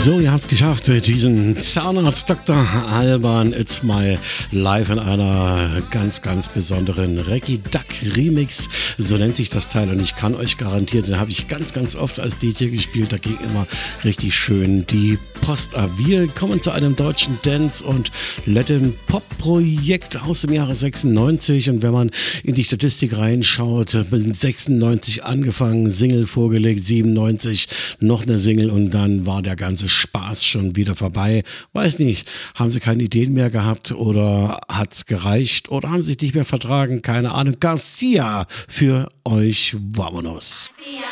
So, ihr habt es geschafft mit diesem Zahnarzt Dr. Alban It's My Live in einer ganz, ganz besonderen Reggae Duck Remix. So nennt sich das Teil und ich kann euch garantieren, den habe ich ganz, ganz oft als DJ gespielt. Da ging immer richtig schön die Post ab. Wir kommen zu einem deutschen Dance- und Latin Pop-Projekt aus dem Jahre 96 und wenn man in die Statistik reinschaut, sind 96 angefangen, Single vorgelegt, 97 noch eine Single und dann war der ganze Spaß schon wieder vorbei. Weiß nicht, haben sie keine Ideen mehr gehabt oder hat's gereicht oder haben sie sich nicht mehr vertragen? Keine Ahnung. Garcia für euch, vamonos.